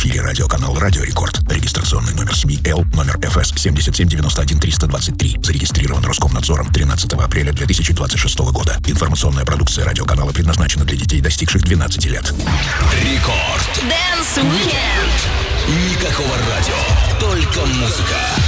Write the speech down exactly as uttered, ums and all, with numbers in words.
эфире радиоканал «Радио Рекорд». Регистрационный номер СМИ Л, номер эф эс семь семь девять один три два три. Зарегистрирован Роскомнадзором тринадцатого апреля две тысячи двадцать шестого года. Информационная продукция радиоканала предназначена для детей, достигших двенадцати лет. Рекорд. Dance Weekend. Никакого радио, только музыка.